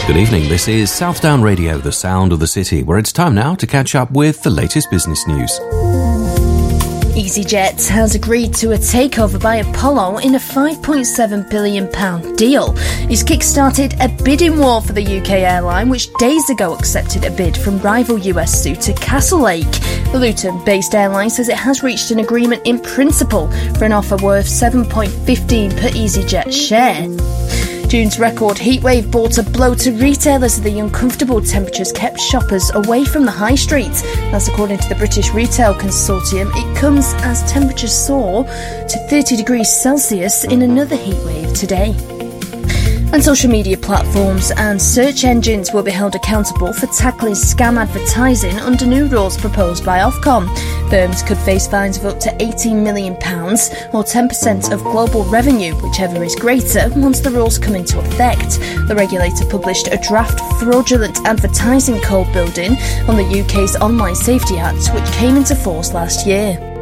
Good evening, this is Southdown Radio, the sound of the city, where it's time now to catch up with the latest business news. EasyJet has agreed to a takeover by Apollo in a £5.7 billion deal. It's kick-started a bidding war for the UK airline, which days ago accepted a bid from rival US suitor Castlelake. The Luton-based airline says it has reached an agreement in principle for an offer worth $7.15 per EasyJet share. June's record heatwave brought a blow to retailers as the uncomfortable temperatures kept shoppers away from the high street. That's according to the British Retail Consortium. It comes as temperatures soar to 30 degrees Celsius in another heatwave today. And social media platforms and search engines will be held accountable for tackling scam advertising under new rules proposed by Ofcom. Firms could face fines of up to £18 million or 10% of global revenue, whichever is greater, once the rules come into effect. The regulator published a draft fraudulent advertising code building on the UK's Online Safety Act, which came into force last year.